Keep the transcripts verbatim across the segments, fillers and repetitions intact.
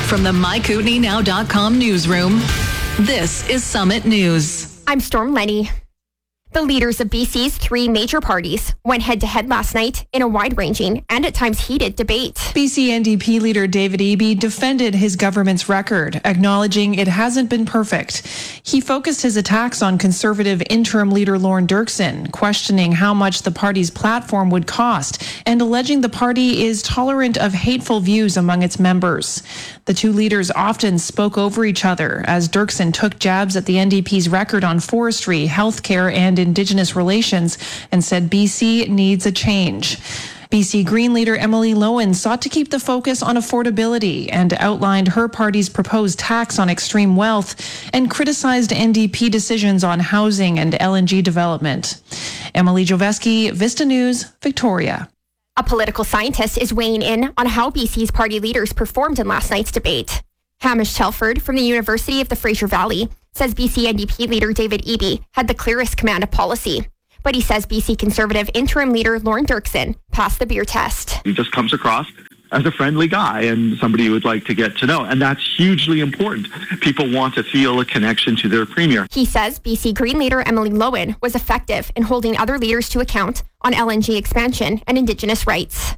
From the my kootenai now dot com newsroom, this is Summit News. I'm Storm Lenny. The leaders of B C's three major parties went head-to-head last night in a wide-ranging and at times heated debate. B C N D P leader David Eby defended his government's record, acknowledging it hasn't been perfect. He focused his attacks on Conservative interim leader Lorne Dirksen, questioning how much the party's platform would cost and alleging the party is tolerant of hateful views among its members. The two leaders often spoke over each other as Dirksen took jabs at the N D P's record on forestry, healthcare, and Indigenous relations and said B C needs a change. B C Green leader Emily Lowen sought to keep the focus on affordability and outlined her party's proposed tax on extreme wealth and criticized N D P decisions on housing and L N G development. Emily Joveski, Vista News, Victoria. A political scientist is weighing in on how B C's party leaders performed in last night's debate. Hamish Telford from the University of the Fraser Valley says B C N D P leader David Eby had the clearest command of policy. But he says B C Conservative interim leader Lorne Dirksen passed the beer test. He just comes across as a friendly guy and somebody you would like to get to know. And that's hugely important. People want to feel a connection to their premier. He says B C Green leader Emily Lowen was effective in holding other leaders to account on L N G expansion and Indigenous rights.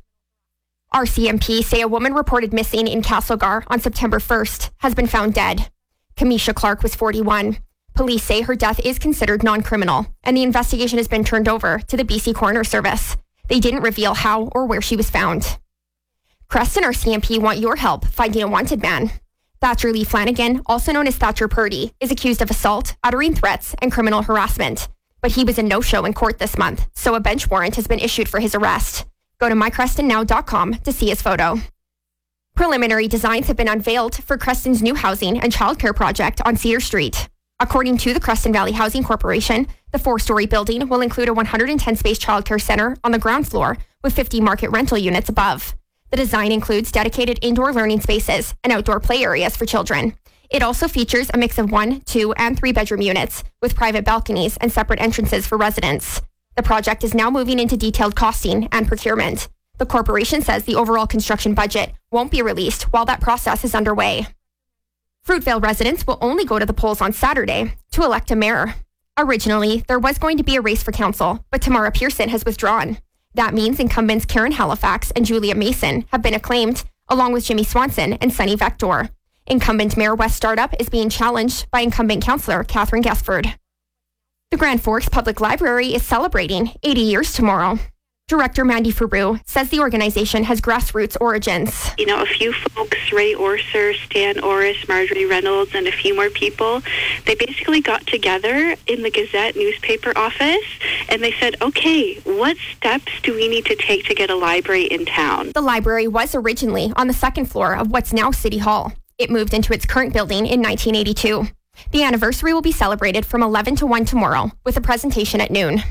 R C M P say a woman reported missing in Castlegar on September first has been found dead. Kamisha Clark was forty-one. Police say her death is considered non-criminal, and the investigation has been turned over to the B C Coroner Service. They didn't reveal how or where she was found. Creston R C M P want your help finding a wanted man. Thatcher Lee Flanagan, also known as Thatcher Purdy, is accused of assault, uttering threats, and criminal harassment. But he was a no-show in court this month, so a bench warrant has been issued for his arrest. Go to my creston now dot com to see his photo. Preliminary designs have been unveiled for Creston's new housing and childcare project on Cedar Street. According to the Creston Valley Housing Corporation, the four-story building will include a one hundred ten space childcare center on the ground floor with fifty market rental units above. The design includes dedicated indoor learning spaces and outdoor play areas for children. It also features a mix of one, two, and three-bedroom units with private balconies and separate entrances for residents. The project is now moving into detailed costing and procurement. The corporation says the overall construction budget won't be released while that process is underway. Fruitvale residents will only go to the polls on Saturday to elect a mayor. Originally, there was going to be a race for council, but Tamara Pearson has withdrawn. That means incumbents Karen Halifax and Julia Mason have been acclaimed, along with Jimmy Swanson and Sunny Vector. Incumbent Mayor West Startup is being challenged by incumbent councillor Catherine Gesford. The Grand Forks Public Library is celebrating eighty years tomorrow. Director Mandy Faru says the organization has grassroots origins. You know, a few folks, Ray Orser, Stan Orris, Marjorie Reynolds, and a few more people, they basically got together in the Gazette newspaper office and they said, okay, what steps do we need to take to get a library in town? The library was originally on the second floor of what's now City Hall. It moved into its current building in nineteen eighty-two. The anniversary will be celebrated from eleven to one tomorrow with a presentation at noon.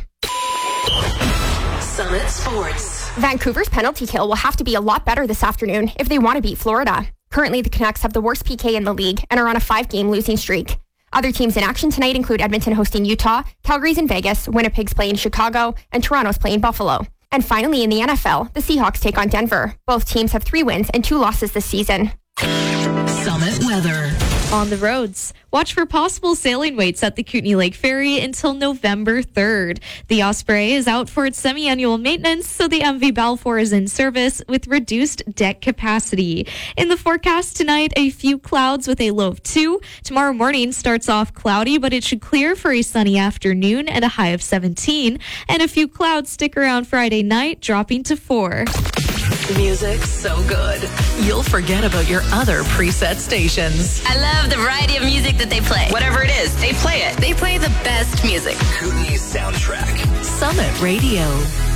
Summit Sports. Vancouver's penalty kill will have to be a lot better this afternoon if they want to beat Florida. Currently, the Canucks have the worst P K in the league and are on a five-game losing streak. Other teams in action tonight include Edmonton hosting Utah, Calgary's in Vegas, Winnipeg's playing Chicago, and Toronto's playing Buffalo. And finally, in the N F L, the Seahawks take on Denver. Both teams have three wins and two losses this season. Summit weather. On the roads, watch for possible sailing waits at the Kootenay Lake Ferry until November third. The Osprey is out for its semi-annual maintenance, so the M V Balfour is in service with reduced deck capacity. In the forecast tonight, a few clouds with a low of two. Tomorrow morning starts off cloudy, but it should clear for a sunny afternoon and a high of seventeen. And a few clouds stick around Friday night, dropping to four. Music so good, you'll forget about your other preset stations. I love the variety of music that they play. Whatever it is, they play it. They play the best music. Kootenay's soundtrack. Summit Radio.